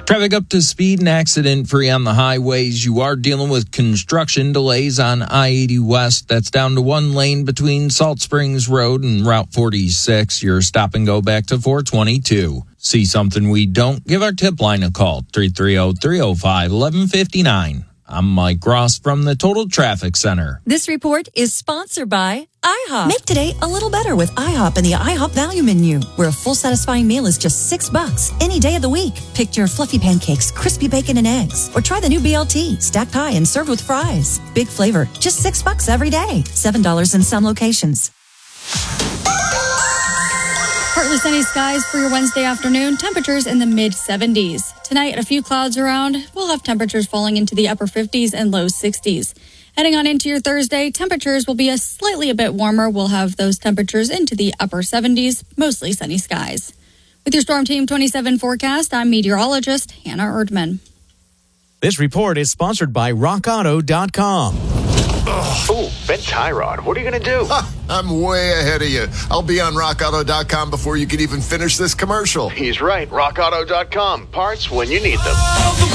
Traffic up to speed and accident-free on the highways. You are dealing with construction delays on I-80 West. That's down to one lane between Salt Springs Road and Route 46. Your stop and go back to 422. See something we don't? Give our tip line a call, 330-305-1159. I'm Mike Ross from the Total Traffic Center. This report is sponsored by IHOP. Make today a little better with IHOP and the IHOP value menu, where a full satisfying meal is just $6 any day of the week. Pick your fluffy pancakes, crispy bacon and eggs, or try the new BLT, stacked high and served with fries. Big flavor, just $6 every day. $7 in some locations. Partly sunny skies for your Wednesday afternoon. Temperatures in the mid-70s. Tonight, a few clouds around. We'll have temperatures falling into the upper 50s and low 60s. Heading on into your Thursday, temperatures will be slightly a bit warmer. We'll have those temperatures into the upper 70s, mostly sunny skies. With your Storm Team 27 forecast, I'm meteorologist Hannah Erdman. This report is sponsored by RockAuto.com. Ooh, bent tie rod. What are you going to do? I'm way ahead of you. I'll be on RockAuto.com before you can even finish this commercial. He's right. RockAuto.com. Parts when you need them.